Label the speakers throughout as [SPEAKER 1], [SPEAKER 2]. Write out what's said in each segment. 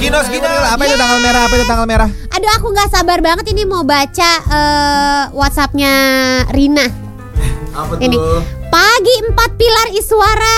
[SPEAKER 1] Ginos. Apa itu tanggal merah?
[SPEAKER 2] Aduh, aku nggak sabar banget ini mau baca WhatsAppnya Rina.
[SPEAKER 1] Apa
[SPEAKER 2] ini
[SPEAKER 1] tuh?
[SPEAKER 2] Pagi 4 pilar Iswara.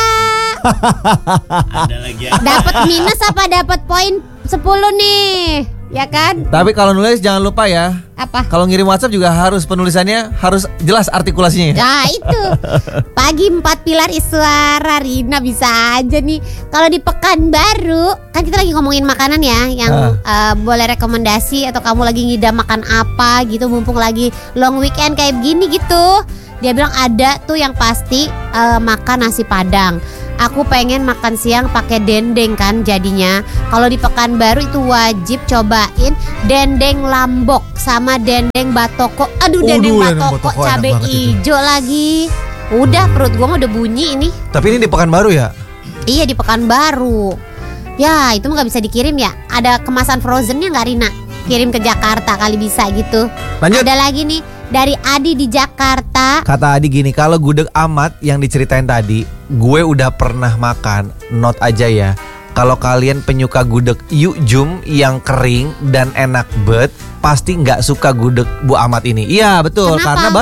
[SPEAKER 3] Ada lagi ya.
[SPEAKER 2] Dapat minus apa dapat poin 10 nih? Ya kan?
[SPEAKER 1] Tapi kalau nulis jangan lupa ya.
[SPEAKER 2] Apa?
[SPEAKER 1] Kalau ngirim WhatsApp juga harus penulisannya harus jelas artikulasinya.
[SPEAKER 2] Nah itu pagi 4 pilar Iswara. Rina bisa aja nih. Kalau di Pekanbaru kan kita lagi ngomongin makanan ya, yang boleh rekomendasi atau kamu lagi ngidam makan apa gitu mumpung lagi long weekend kayak begini gitu. Dia bilang ada tuh yang pasti makan nasi Padang. Aku pengen makan siang pakai dendeng kan jadinya. Kalau di Pekanbaru itu wajib cobain dendeng Lambok sama dendeng Batoko. Aduh, dendeng Batoko cabe ijo lagi. Udah perut gua mah udah bunyi ini.
[SPEAKER 1] Tapi ini di Pekanbaru ya?
[SPEAKER 2] Iya di Pekanbaru. Ya itu mah gak bisa dikirim ya. Ada kemasan frozennya gak Rina? Kirim ke Jakarta kali bisa gitu.
[SPEAKER 1] Lanjut.
[SPEAKER 2] Ada lagi nih dari Adi di Jakarta.
[SPEAKER 1] Kata Adi gini, kalau gudeg Amat yang diceritain tadi, gue udah pernah makan. Note aja ya, kalau kalian penyuka gudeg Yujum yang kering dan enak bet, pasti nggak suka gudeg Bu Amat ini. Iya betul.
[SPEAKER 2] Kenapa?
[SPEAKER 1] Karena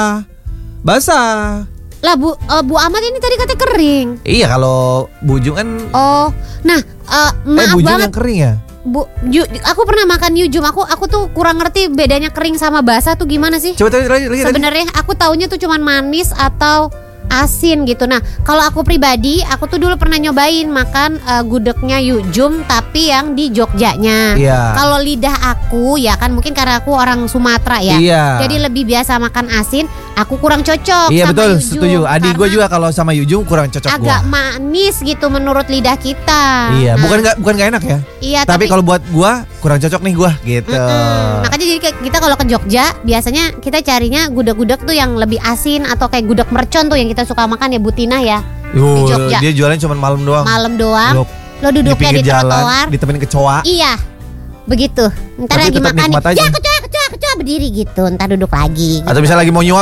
[SPEAKER 1] basah.
[SPEAKER 2] Lah Bu Amat ini tadi katanya kering.
[SPEAKER 1] Iya kalau Bu Jum kan.
[SPEAKER 2] Oh, nah maaf
[SPEAKER 1] Bu Jum
[SPEAKER 2] banget.
[SPEAKER 1] yang kering ya.
[SPEAKER 2] Aku pernah makan Yujum. Aku tuh kurang ngerti bedanya kering sama basah tuh gimana sih?
[SPEAKER 1] Coba lagi.
[SPEAKER 2] Sebenarnya aku taunya tuh cuman manis atau asin gitu. Nah kalau aku pribadi, aku tuh dulu pernah nyobain makan gudegnya Yujum tapi yang di Jogjanya.
[SPEAKER 1] Iya.
[SPEAKER 2] Kalau lidah aku ya kan mungkin karena aku orang Sumatera ya.
[SPEAKER 1] Iya.
[SPEAKER 2] Jadi lebih biasa makan asin. Aku kurang cocok
[SPEAKER 1] Iya
[SPEAKER 2] sama
[SPEAKER 1] betul,
[SPEAKER 2] Yujum,
[SPEAKER 1] setuju. Adik gue
[SPEAKER 2] karena
[SPEAKER 1] juga kalau sama Yujum kurang cocok gue.
[SPEAKER 2] agak manis gitu menurut lidah kita.
[SPEAKER 1] Iya,
[SPEAKER 2] Nah,
[SPEAKER 1] bukan gak enak ya.
[SPEAKER 2] Iya,
[SPEAKER 1] Tapi kalau buat gue kurang cocok nih gue gitu.
[SPEAKER 2] Makanya jadi kita kalau ke Jogja biasanya kita carinya gudeg-gudeg tuh yang lebih asin atau kayak gudeg mercon tuh yang kita suka makan ya Butina ya. Di Jogja.
[SPEAKER 1] Dia jualannya cuma malam doang.
[SPEAKER 2] Malam doang. Lo duduknya di
[SPEAKER 1] pinggir
[SPEAKER 2] trotoar.
[SPEAKER 1] ditemenin kecoa.
[SPEAKER 2] Iya. Begitu. Ntar
[SPEAKER 1] Tapi
[SPEAKER 2] lagi
[SPEAKER 1] tetap
[SPEAKER 2] makan
[SPEAKER 1] nikmat
[SPEAKER 2] nih.
[SPEAKER 1] aja.
[SPEAKER 2] Ya kecoa berdiri gitu. Ntar duduk lagi.
[SPEAKER 1] Atau misalnya lagi mau nyuap.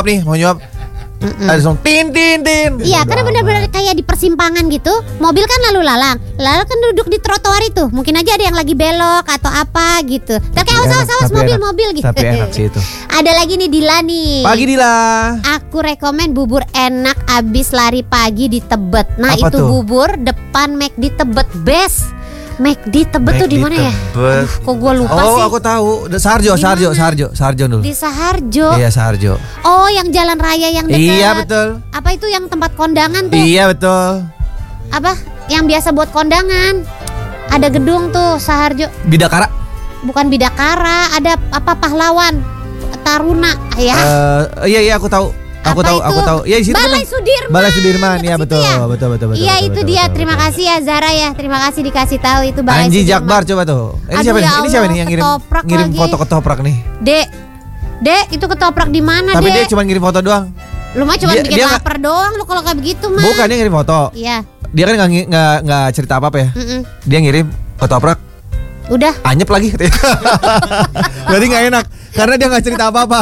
[SPEAKER 1] Langsung tin.
[SPEAKER 2] Iya, karena benar-benar kayak di persimpangan gitu. Mobil kan lalu lalang kan duduk di trotoar itu. Mungkin aja ada yang lagi belok atau apa gitu. Tapi awas mobil-mobil gitu.
[SPEAKER 1] Tapi enak sih itu.
[SPEAKER 2] Ada lagi nih Dila nih.
[SPEAKER 1] Pagi Dila.
[SPEAKER 2] Aku rekomen bubur enak abis lari pagi di Tebet. Nah
[SPEAKER 1] Apa
[SPEAKER 2] itu
[SPEAKER 1] tuh?
[SPEAKER 2] bubur depan McD Tebet best. McD Tebet tuh di mana ya?
[SPEAKER 1] Tebet.
[SPEAKER 2] Kok gue lupa sih.
[SPEAKER 1] Oh aku tahu. Sarjo dulu.
[SPEAKER 2] Di Saharjo.
[SPEAKER 1] Iya Sarjo.
[SPEAKER 2] Oh yang jalan raya yang dekat.
[SPEAKER 1] Iya betul.
[SPEAKER 2] Apa itu yang tempat kondangan tuh?
[SPEAKER 1] Iya betul.
[SPEAKER 2] Apa? Yang biasa buat kondangan. Ada gedung tuh Saharjo.
[SPEAKER 1] Bidakara.
[SPEAKER 2] Bukan Bidakara. Ada apa Pahlawan Taruna ya.
[SPEAKER 1] Iya aku tahu. Aku
[SPEAKER 2] Apa
[SPEAKER 1] tahu.
[SPEAKER 2] itu?
[SPEAKER 1] Ya di situ.
[SPEAKER 2] Balai
[SPEAKER 1] Sudirman.
[SPEAKER 2] Ya,
[SPEAKER 1] Iya
[SPEAKER 2] ke situ
[SPEAKER 1] betul.
[SPEAKER 2] ya?
[SPEAKER 1] Betul.
[SPEAKER 2] Iya itu dia. Terima kasih ya Zara ya. Terima kasih dikasih tahu itu Balai
[SPEAKER 1] Anji
[SPEAKER 2] Sudirman.
[SPEAKER 1] Jakbar coba tuh. Ini
[SPEAKER 2] Aduh,
[SPEAKER 1] siapa nih?
[SPEAKER 2] ya
[SPEAKER 1] Ini siapa
[SPEAKER 2] Allah,
[SPEAKER 1] nih yang
[SPEAKER 2] ketoprak
[SPEAKER 1] ngirim
[SPEAKER 2] lagi.
[SPEAKER 1] foto ketoprak nih?
[SPEAKER 2] Dek, itu ketoprak di mana,
[SPEAKER 1] Tapi
[SPEAKER 2] Dek?
[SPEAKER 1] dia cuma ngirim foto doang.
[SPEAKER 2] Lu mah cuma
[SPEAKER 1] dia-
[SPEAKER 2] bikin
[SPEAKER 1] dia
[SPEAKER 2] lapar doang lu kalau kayak begitu mah.
[SPEAKER 1] Bukan dia ngirim foto.
[SPEAKER 2] Iya.
[SPEAKER 1] Dia kan nggak cerita apa ya. Dia ngirim ketoprak
[SPEAKER 2] Udah.
[SPEAKER 1] anyep lagi katanya. Berarti nggak enak karena dia nggak cerita apa-apa.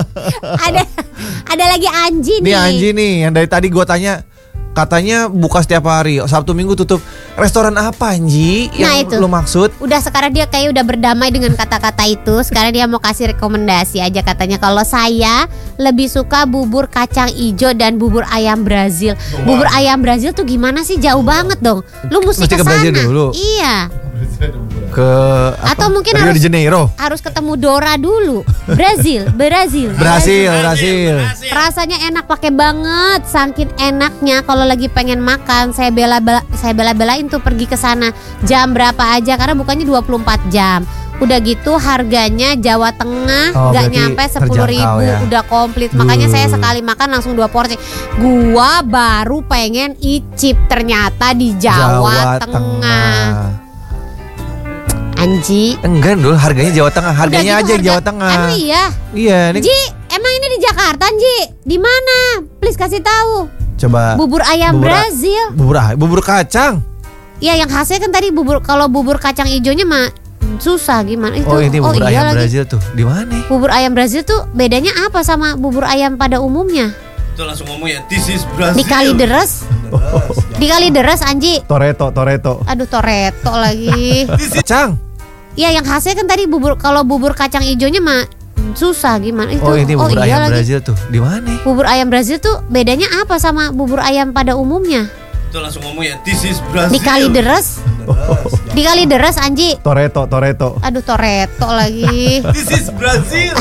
[SPEAKER 2] Ada lagi Anji nih.
[SPEAKER 1] Nih Anji nih yang dari tadi gue tanya, katanya buka setiap hari, Sabtu Minggu tutup. Restoran apa Anji yang
[SPEAKER 2] Nah, itu.
[SPEAKER 1] lo maksud?
[SPEAKER 2] Udah sekarang dia kayak udah berdamai dengan kata-kata itu. Sekarang dia mau kasih rekomendasi aja katanya. Kalau saya lebih suka bubur kacang ijo dan bubur ayam Brazil. Bubur ayam Brazil tuh gimana sih? Jauh banget dong. Lu mesti
[SPEAKER 1] Mesti ke
[SPEAKER 2] ke sana.
[SPEAKER 1] Brazil dulu.
[SPEAKER 2] Iya.
[SPEAKER 1] Ke apa?
[SPEAKER 2] Atau mungkin
[SPEAKER 1] Rio de Janeiro.
[SPEAKER 2] harus ketemu Dora dulu. Brazil.
[SPEAKER 1] Berhasil.
[SPEAKER 2] Rasanya enak pakai banget, saking enaknya. Kalau lagi pengen makan, saya bela-belain tuh pergi ke sana. Jam berapa aja karena bukannya 24 jam. Udah gitu harganya Jawa Tengah
[SPEAKER 1] Oh,
[SPEAKER 2] nggak
[SPEAKER 1] berarti
[SPEAKER 2] nyampe 10.000
[SPEAKER 1] terjangkau ya.
[SPEAKER 2] udah komplit. Makanya saya sekali makan langsung 2 porsi. Gua baru pengen icip ternyata di Jawa Tengah. Anji.
[SPEAKER 1] Enggak dulu, harganya Jawa Tengah. Harganya
[SPEAKER 2] Udah gitu
[SPEAKER 1] aja Jawa Tengah.
[SPEAKER 2] Anu iya.
[SPEAKER 1] Iya, ini
[SPEAKER 2] Ji, emang ini di Jakarta, Ji? Di mana? Please kasih tahu.
[SPEAKER 1] coba
[SPEAKER 2] Bubur ayam Brazil.
[SPEAKER 1] Bubur kacang.
[SPEAKER 2] Ya yang khasnya kan tadi kalau bubur kacang ijonya mah susah gimana itu.
[SPEAKER 1] Oh, ini bubur
[SPEAKER 2] iya
[SPEAKER 1] ayam
[SPEAKER 2] lagi.
[SPEAKER 1] Brazil tuh. Di mana?
[SPEAKER 2] Bubur ayam Brazil tuh bedanya apa sama bubur ayam pada umumnya?
[SPEAKER 3] Itu langsung ngomong ya, this is Brazil.
[SPEAKER 2] Di Kalideres. Di Kalideres Anji.
[SPEAKER 1] Toreto.
[SPEAKER 2] Aduh Toreto lagi.
[SPEAKER 1] Cang.
[SPEAKER 2] Ya yang khasnya kan tadi bubur, kalau bubur kacang ijonya mah susah gimana itu.
[SPEAKER 1] Oh ini bubur ayam
[SPEAKER 2] lagi.
[SPEAKER 1] Brazil tuh. Di mana?
[SPEAKER 2] Bubur ayam Brazil tuh bedanya apa sama bubur ayam pada umumnya?
[SPEAKER 3] Itu langsung ngomong ya, this is Brazil.
[SPEAKER 2] Di Kalideres. Di Kalideres Anji.
[SPEAKER 1] Toreto.
[SPEAKER 2] Aduh Toreto lagi.
[SPEAKER 3] This is Brazil.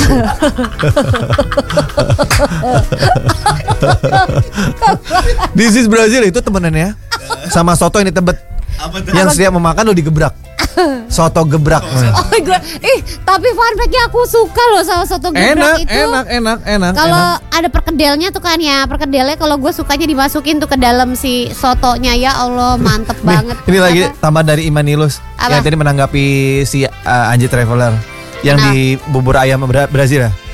[SPEAKER 1] This is Brazil itu temenannya sama soto ini Tebet.
[SPEAKER 3] Apa tuh?
[SPEAKER 1] Yang setiap memakan lo digebrak. Soto gebrak.
[SPEAKER 2] Oh my god. Tapi fun fact-nya aku suka loh sama soto gebrak itu.
[SPEAKER 1] Enak.
[SPEAKER 2] Kalau ada perkedelnya tuh kan ya, perkedelnya kalau gue sukanya dimasukin tuh ke dalam si sotonya, ya Allah mantep banget.
[SPEAKER 1] Ini lagi
[SPEAKER 2] Apa?
[SPEAKER 1] tambah dari Imanilus
[SPEAKER 2] Apa?
[SPEAKER 1] yang tadi menanggapi si Anji Traveler yang
[SPEAKER 2] Kenapa?
[SPEAKER 1] di bubur ayam Brazil ya.